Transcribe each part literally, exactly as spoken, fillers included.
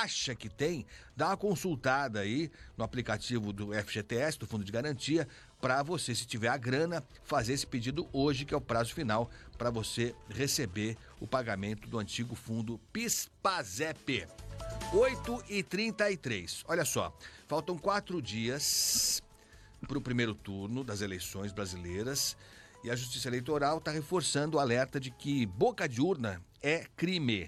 acha que tem, dá uma consultada aí no aplicativo do F G T S, do Fundo de Garantia, para você, se tiver a grana, fazer esse pedido hoje, que é o prazo final, para você receber o pagamento do antigo fundo PIS/PASEP. oito e trinta e três. Olha só, faltam quatro dias para o primeiro turno das eleições brasileiras e a Justiça Eleitoral está reforçando o alerta de que boca de urna é crime.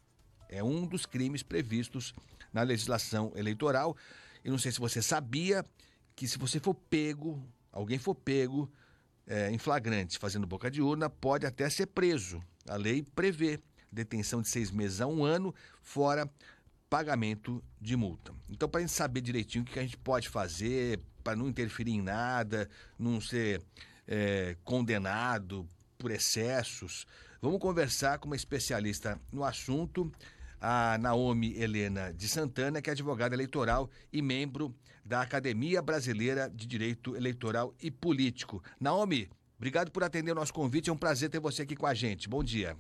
É um dos crimes previstos na legislação eleitoral. E não sei se você sabia que se você for pego, alguém for pego é, em flagrante fazendo boca de urna, pode até ser preso. A lei prevê detenção de seis meses a um ano, fora pagamento de multa. Então, para a gente saber direitinho o que a gente pode fazer para não interferir em nada, não ser é, condenado por excessos, vamos conversar com uma especialista no assunto, a Naomi Helena de Santana, que é advogada eleitoral e membro da Academia Brasileira de Direito Eleitoral e Político. Naomi, obrigado por atender o nosso convite, é um prazer ter você aqui com a gente. Bom dia.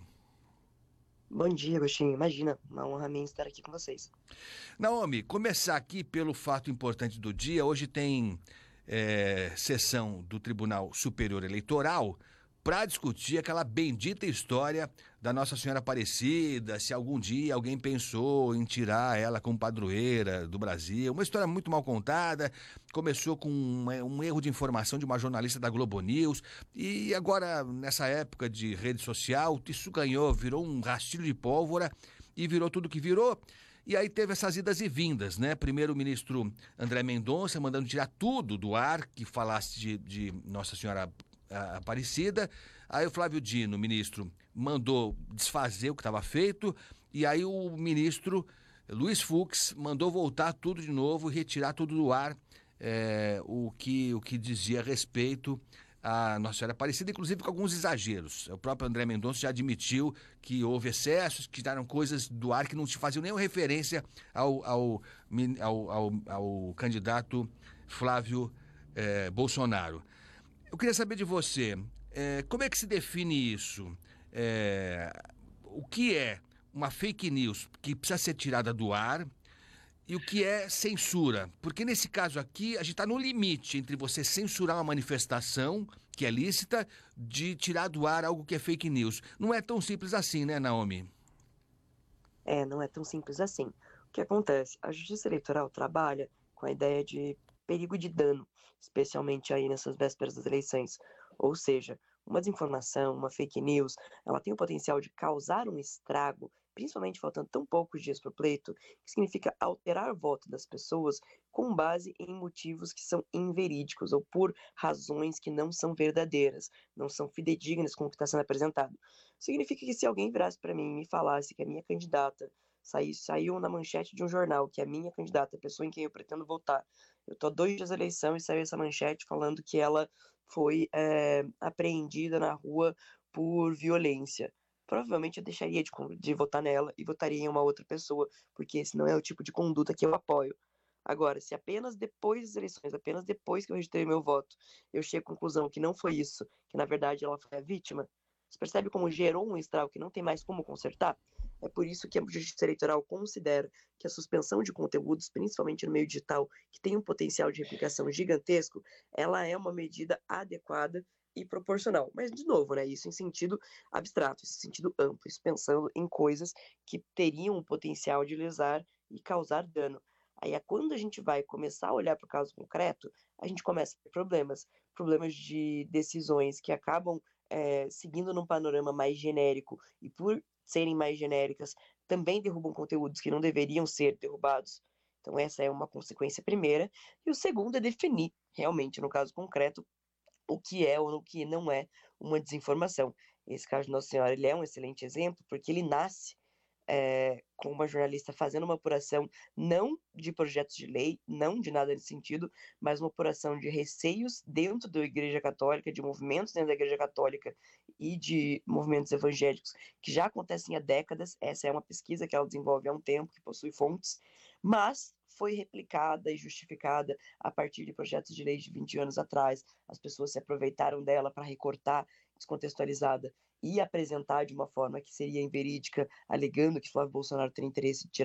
Bom dia, Agostinho. Imagina, uma honra minha estar aqui com vocês. Naomi, começar aqui pelo fato importante do dia. Hoje tem é, sessão do Tribunal Superior Eleitoral para discutir aquela bendita história da Nossa Senhora Aparecida, se algum dia alguém pensou em tirar ela como padroeira do Brasil. Uma história muito mal contada, começou com um, um erro de informação de uma jornalista da Globo News e agora, nessa época de rede social, isso ganhou, virou um rastilho de pólvora e virou tudo que virou. E aí teve essas idas e vindas, né? Primeiro o ministro André Mendonça mandando tirar tudo do ar que falasse de, de Nossa Senhora Aparecida. Aí o Flávio Dino, ministro, mandou desfazer o que estava feito. E aí o ministro Luiz Fux mandou voltar tudo de novo e retirar tudo do ar, é, o, que, o que dizia a respeito a Nossa Senhora Aparecida, inclusive com alguns exageros. O próprio André Mendonça já admitiu que houve excessos, que tiraram coisas do ar que não te faziam nenhuma referência ao, ao, ao, ao, ao candidato Flávio eh, Bolsonaro. Eu queria saber de você, eh, como é que se define isso? Eh, o que é uma fake news que precisa ser tirada do ar e o que é censura? Porque nesse caso aqui, a gente está no limite entre você censurar uma manifestação, que é lícita, de tirar do ar algo que é fake news. Não é tão simples assim, né, Naomi? É, não é tão simples assim. O que acontece? A Justiça Eleitoral trabalha com a ideia de perigo de dano, especialmente aí nessas vésperas das eleições. Ou seja, uma desinformação, uma fake news, ela tem o potencial de causar um estrago, principalmente faltando tão poucos dias para o pleito, que significa alterar o voto das pessoas com base em motivos que são inverídicos ou por razões que não são verdadeiras, não são fidedignas com o que está sendo apresentado. Significa que se alguém virasse para mim e me falasse que a minha candidata saiu, saiu na manchete de um jornal, que a minha candidata, a pessoa em quem eu pretendo votar, eu tô há dois dias da eleição e saiu essa manchete falando que ela foi é, apreendida na rua por violência. Provavelmente eu deixaria de, de votar nela e votaria em uma outra pessoa, porque esse não é o tipo de conduta que eu apoio. Agora, se apenas depois das eleições, apenas depois que eu registrei meu voto, eu chego à conclusão que não foi isso, que na verdade ela foi a vítima, você percebe como gerou um estrago que não tem mais como consertar? É por isso que a Justiça Eleitoral considera que a suspensão de conteúdos, principalmente no meio digital, que tem um potencial de replicação gigantesco, ela é uma medida adequada e proporcional. Mas, de novo, né, isso em sentido abstrato, isso em sentido amplo, isso pensando em coisas que teriam o potencial de lesar e causar dano. Aí é quando a gente vai começar a olhar para o caso concreto, a gente começa a ter problemas, problemas de decisões que acabam é, seguindo num panorama mais genérico e por serem mais genéricas, também derrubam conteúdos que não deveriam ser derrubados. Então essa é uma consequência primeira. E o segundo é definir, realmente, no caso concreto, o que é ou o que não é uma desinformação. Esse caso de Nossa Senhora, ele é um excelente exemplo, porque ele nasce é, com uma jornalista fazendo uma apuração não de projetos de lei, não de nada nesse sentido, mas uma apuração de receios dentro da Igreja Católica, de movimentos dentro da Igreja Católica e de movimentos evangélicos que já acontecem há décadas. Essa é uma pesquisa que ela desenvolve há um tempo, que possui fontes, mas foi replicada e justificada a partir de projetos de lei de vinte anos atrás. As pessoas se aproveitaram dela para recortar, descontextualizada, e apresentar de uma forma que seria inverídica, alegando que Flávio Bolsonaro tem interesse de tirar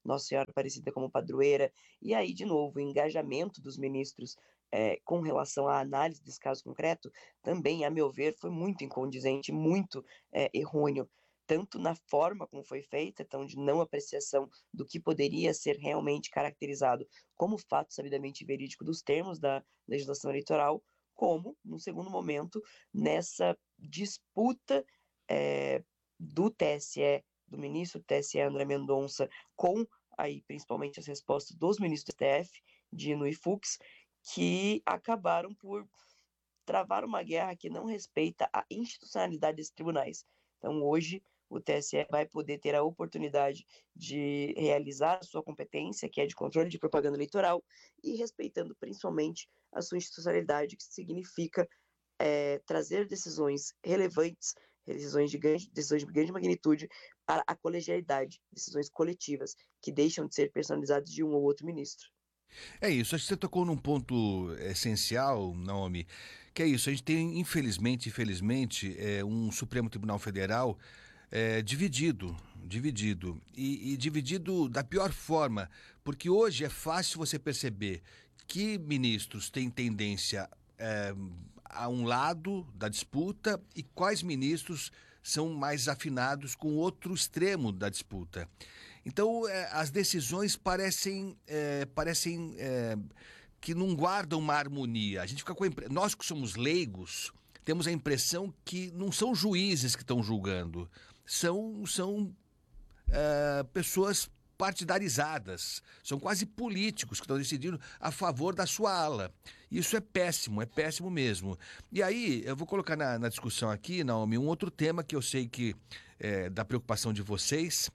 Nossa Senhora Aparecida como padroeira, e aí, de novo, o engajamento dos ministros é, com relação à análise desse caso concreto, também, a meu ver, foi muito incondizente, muito é, errôneo, tanto na forma como foi feita, então de não apreciação do que poderia ser realmente caracterizado como fato sabidamente verídico dos termos da legislação eleitoral, como, no segundo momento, nessa disputa é, do T S E, do ministro do T S E, André Mendonça, com aí principalmente as respostas dos ministros do S T F, Dino e Fux, que acabaram por travar uma guerra que não respeita a institucionalidade desses tribunais. Então, hoje, o T S E vai poder ter a oportunidade de realizar a sua competência, que é de controle de propaganda eleitoral, e respeitando principalmente a sua institucionalidade, que significa é, trazer decisões relevantes, decisões de, grande, decisões de grande magnitude para a colegialidade, decisões coletivas, que deixam de ser personalizadas de um ou outro ministro. É isso, acho que você tocou num ponto essencial, Naomi, que é isso, a gente tem, infelizmente, infelizmente, é, um Supremo Tribunal Federal é, dividido, dividido, e, e dividido da pior forma, porque hoje é fácil você perceber que ministros têm tendência é, a um lado da disputa e quais ministros são mais afinados com o outro extremo da disputa. Então, é, as decisões parecem, é, parecem é, que não guardam uma harmonia. A gente fica com a impre... Nós que somos leigos, temos a impressão que não são juízes que estão julgando, são, são é, pessoas partidarizadas, são quase políticos que estão decidindo a favor da sua ala. Isso é péssimo, é péssimo mesmo. E aí, eu vou colocar na, na discussão aqui, Naomi, um outro tema que eu sei que é da preocupação de vocês,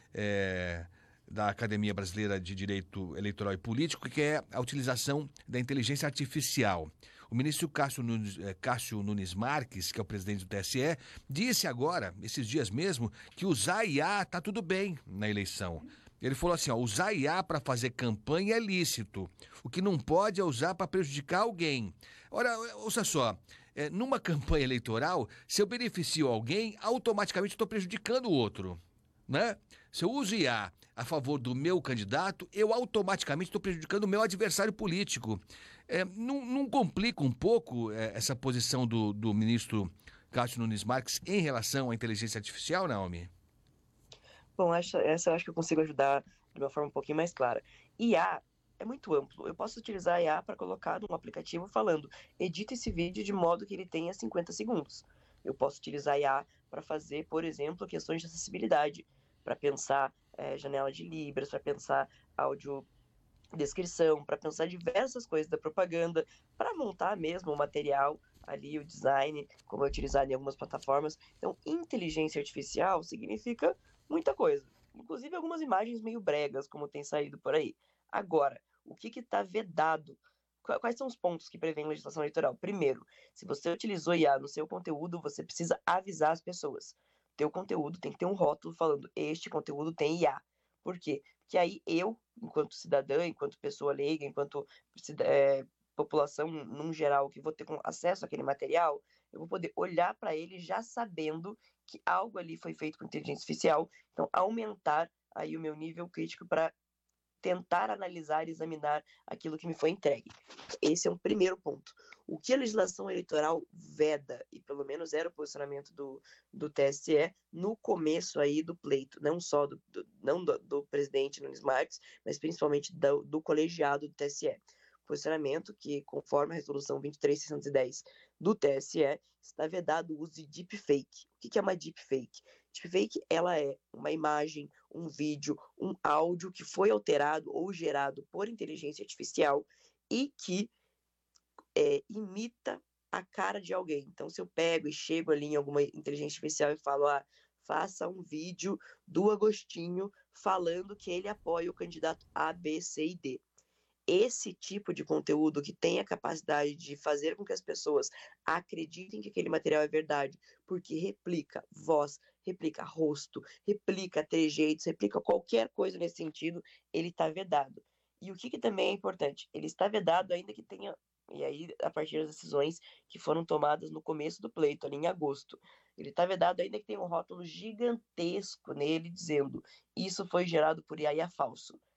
é, da Academia Brasileira de Direito Eleitoral e Político, que é a utilização da inteligência artificial. O ministro Cássio Nunes, eh, Cássio Nunes Marques, que é o presidente do T S E, disse agora, esses dias mesmo, que usar I A está tudo bem na eleição. Ele falou assim, ó, usar I A para fazer campanha é lícito. O que não pode é usar para prejudicar alguém. Ora, ouça só, é, numa campanha eleitoral, se eu beneficio alguém, automaticamente estou prejudicando o outro, né? Se eu uso I A a favor do meu candidato, eu automaticamente estou prejudicando o meu adversário político. É, não, não complica um pouco é, essa posição do, do ministro Cássio Nunes Marques em relação à inteligência artificial, Naomi? Bom, essa, essa eu acho que eu consigo ajudar de uma forma um pouquinho mais clara. I A é muito amplo. Eu posso utilizar I A para colocar num aplicativo falando, edita esse vídeo de modo que ele tenha cinquenta segundos. Eu posso utilizar I A para fazer, por exemplo, questões de acessibilidade, para pensar é, janela de libras, para pensar áudio descrição, para pensar diversas coisas da propaganda, para montar mesmo o material ali, o design, como é utilizado em algumas plataformas. Então, inteligência artificial significa muita coisa, inclusive algumas imagens meio bregas, como tem saído por aí. Agora, o que está vedado? Quais são os pontos que prevêem legislação eleitoral? Primeiro, se você utilizou I A no seu conteúdo, você precisa avisar as pessoas. Teu conteúdo tem que ter um rótulo falando, este conteúdo tem I A. Por quê? Porque aí eu, enquanto cidadã, enquanto pessoa leiga, enquanto é, população num geral que vou ter acesso àquele material, eu vou poder olhar para ele já sabendo que algo ali foi feito com inteligência artificial, então aumentar aí o meu nível crítico para tentar analisar e examinar aquilo que me foi entregue. Esse é um primeiro ponto. O que a legislação eleitoral veda, e pelo menos era o posicionamento do, do T S E no começo aí do pleito, não só do, do não do, do presidente Nunes Marques, mas principalmente do, do colegiado do T S E. Posicionamento que, conforme a resolução vinte e três mil seiscentos e dez do T S E, está vedado o uso de deepfake. O que é uma deepfake? Deepfake, ela é uma imagem, um vídeo, um áudio que foi alterado ou gerado por inteligência artificial e que é, imita a cara de alguém. Então, se eu pego e chego ali em alguma inteligência artificial e falo, ah, faça um vídeo do Agostinho falando que ele apoia o candidato A, B, C e D. Esse tipo de conteúdo que tem a capacidade de fazer com que as pessoas acreditem que aquele material é verdade, porque replica voz, replica rosto, replica trejeitos, replica qualquer coisa nesse sentido, ele está vedado. E o que, que também é importante? Ele está vedado ainda que tenha E aí, a partir das decisões que foram tomadas no começo do pleito, ali em agosto. Ele está vedado, ainda que tem um rótulo gigantesco nele dizendo: isso foi gerado por I A e é falso.